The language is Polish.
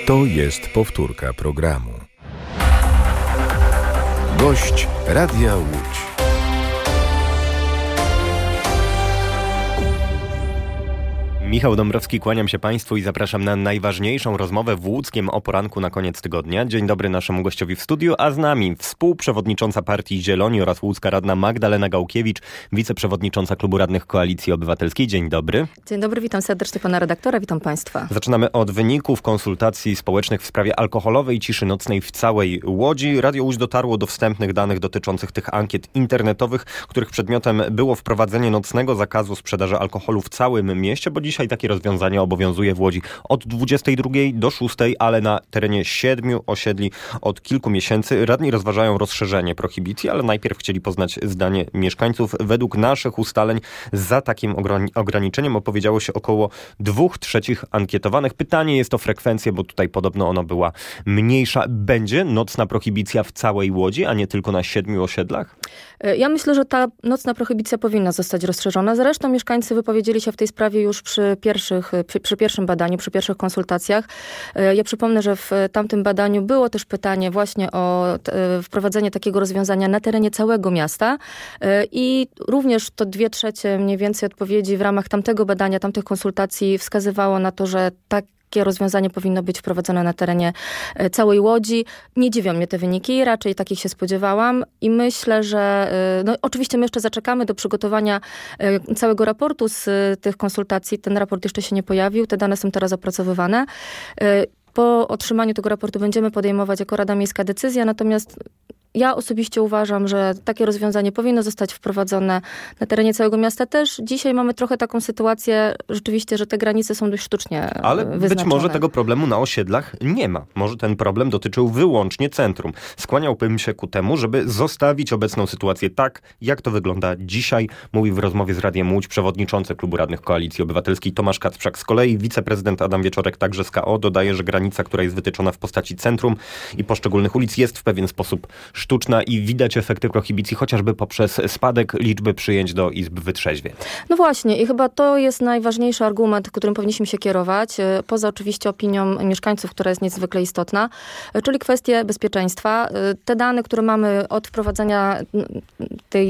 To jest powtórka programu. Gość Radia Łódź. Michał Dąbrowski, kłaniam się Państwu i zapraszam na najważniejszą rozmowę w Łódzkiem o poranku na koniec tygodnia. Dzień dobry naszemu gościowi w studiu, a z nami współprzewodnicząca Partii Zieloni oraz łódzka radna Magdalena Gałkiewicz, wiceprzewodnicząca Klubu Radnych Koalicji Obywatelskiej. Dzień dobry. Dzień dobry, witam serdecznie pana redaktora, witam Państwa. Zaczynamy od wyników konsultacji społecznych w sprawie alkoholowej ciszy nocnej w całej Łodzi. Radio Łódź dotarło do wstępnych danych dotyczących tych ankiet internetowych, których przedmiotem było wprowadzenie nocnego zakazu sprzedaży alkoholu w całym mieście, bo dzisiaj takie rozwiązanie obowiązuje w Łodzi od 22 do 6, ale na terenie 7 osiedli od kilku miesięcy. Radni rozważają rozszerzenie prohibicji, ale najpierw chcieli poznać zdanie mieszkańców. Według naszych ustaleń za takim ograniczeniem opowiedziało się około 2/3 ankietowanych. Pytanie jest o frekwencję, bo tutaj podobno ona była mniejsza. Będzie nocna prohibicja w całej Łodzi, a nie tylko na 7 osiedlach? Ja myślę, że ta nocna prohibicja powinna zostać rozszerzona. Zresztą mieszkańcy wypowiedzieli się w tej sprawie już przy pierwszym badaniu, przy pierwszych konsultacjach. Ja przypomnę, że w tamtym badaniu było też pytanie właśnie o wprowadzenie takiego rozwiązania na terenie całego miasta i również to 2/3 mniej więcej odpowiedzi w ramach tamtego badania, tamtych konsultacji wskazywało na to, że takie rozwiązanie powinno być wprowadzone na terenie całej Łodzi. Nie dziwią mnie te wyniki, raczej takich się spodziewałam i myślę, że oczywiście my jeszcze zaczekamy do przygotowania całego raportu z tych konsultacji. Ten raport jeszcze się nie pojawił, te dane są teraz opracowywane. Po otrzymaniu tego raportu będziemy podejmować jako Rada Miejska decyzję, natomiast ja osobiście uważam, że takie rozwiązanie powinno zostać wprowadzone na terenie całego miasta też. Dzisiaj mamy trochę taką sytuację rzeczywiście, że te granice są dość sztucznie wyznaczone. Być może tego problemu na osiedlach nie ma. Może ten problem dotyczył wyłącznie centrum. Skłaniałbym się ku temu, żeby zostawić obecną sytuację tak, jak to wygląda dzisiaj, mówi w rozmowie z Radiem Łódź przewodniczący Klubu Radnych Koalicji Obywatelskiej Tomasz Kacprzak. Z kolei wiceprezydent Adam Wieczorek, także z KO, dodaje, że granica, która jest wytyczona w postaci centrum i poszczególnych ulic, jest w pewien sposób sztuczna i widać efekty prohibicji chociażby poprzez spadek liczby przyjęć do izb wytrzeźwień. No właśnie i chyba to jest najważniejszy argument, którym powinniśmy się kierować, poza oczywiście opinią mieszkańców, która jest niezwykle istotna, czyli kwestie bezpieczeństwa. Te dane, które mamy od wprowadzenia